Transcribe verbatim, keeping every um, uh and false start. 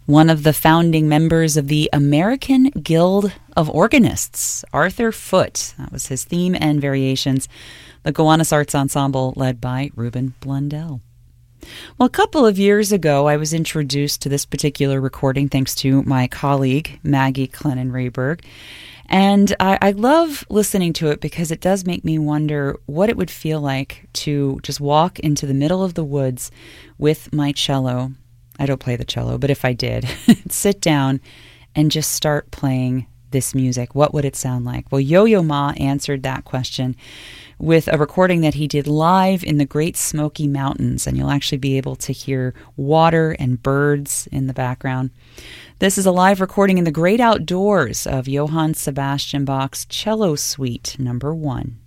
one of the founding members of the American Guild of Organists, Arthur Foote. That was his theme and variations. The Gowanus Arts Ensemble, led by Ruben Blundell. Well, a couple of years ago, I was introduced to this particular recording thanks to my colleague, Maggie Clennon-Rayberg. And I, I love listening to it because it does make me wonder what it would feel like to just walk into the middle of the woods with my cello. I don't play the cello, but if I did, sit down and just start playing this music. What would it sound like? Well, Yo-Yo Ma answered that question with a recording that he did live in the Great Smoky Mountains, and you'll actually be able to hear water and birds in the background. This is a live recording in the great outdoors of Johann Sebastian Bach's Cello Suite Number One.